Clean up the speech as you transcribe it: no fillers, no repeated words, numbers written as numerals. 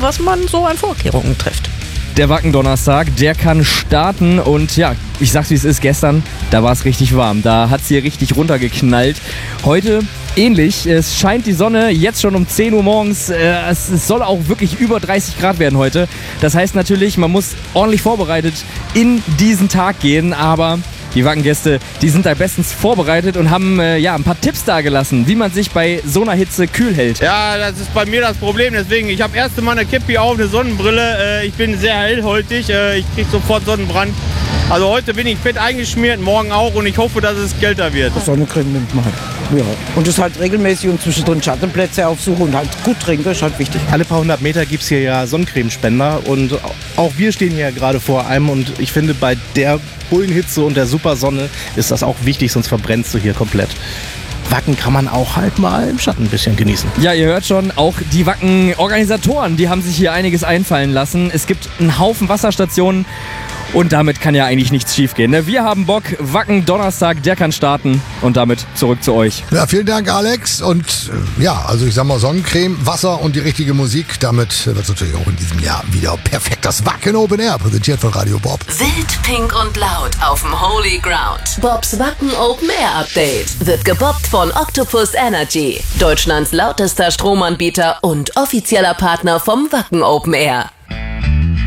was man so an Vorkehrungen trifft. Der Wacken-Donnerstag, der kann starten und ja, ich sag's wie es ist, gestern, da war es richtig warm. Da hat's hier richtig runtergeknallt. Heute ähnlich, es scheint die Sonne jetzt schon um 10 Uhr morgens. Es soll auch wirklich über 30 Grad werden heute. Das heißt natürlich, man muss ordentlich vorbereitet in diesen Tag gehen, aber die Wackengäste, die sind da bestens vorbereitet und haben ein paar Tipps dagelassen, wie man sich bei so einer Hitze kühl hält. Ja, das ist bei mir das Problem, deswegen, ich habe erst einmal eine Kippi auf, eine Sonnenbrille, ich bin sehr hellhäutig, ich kriege sofort Sonnenbrand. Also heute bin ich fett eingeschmiert, morgen auch und ich hoffe, dass es kälter wird. Sonnencreme nimmt man halt. Ja. Und das halt regelmäßig und zwischendrin Schattenplätze aufsuchen und halt gut trinken, ist halt wichtig. Alle paar 100 Meter gibt es hier ja Sonnencremespender und auch wir stehen hier gerade vor einem und ich finde, bei der Bullenhitze und der super Sonne ist das auch wichtig, sonst verbrennst du hier komplett. Wacken kann man auch halt mal im Schatten ein bisschen genießen. Ja, ihr hört schon, auch die Wacken-Organisatoren, die haben sich hier einiges einfallen lassen. Es gibt einen Haufen Wasserstationen und damit kann ja eigentlich nichts schiefgehen. Ne? Wir haben Bock, Wacken-Donnerstag, der kann starten und damit zurück zu euch. Ja, vielen Dank, Alex. Und also ich sag mal Sonnencreme, Wasser und die richtige Musik. Damit wird es natürlich auch in diesem Jahr wieder perfekt. Das Wacken Open Air, präsentiert von Radio Bob. Wild, pink und laut auf dem Holy Ground. Bobs Wacken Open Air Update wird gebobbt von Octopus Energy, Deutschlands lautester Stromanbieter und offizieller Partner vom Wacken Open Air.